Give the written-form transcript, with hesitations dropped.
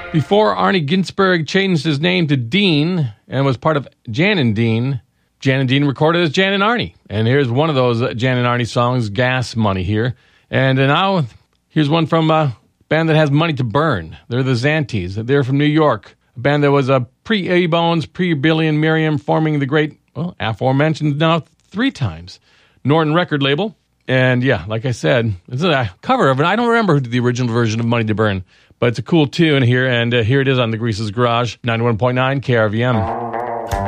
Before Arnie Ginsberg changed his name to Dean and was part of Jan and Dean recorded as Jan and Arnie. And here's one of those Jan and Arnie songs, Gas Money here. And now here's one from a band that has money to burn. They're the Xanties. They're from New York. A band that was a pre-A-Bones, pre-Billy and Miriam, forming the great, well, aforementioned now 3 times, Norton record label. And yeah, like I said, it's a cover of it. I don't remember who did the original version of Money to Burn, but it's a cool tune here. And here it is on the Grease's Garage, 91.9 KRVM.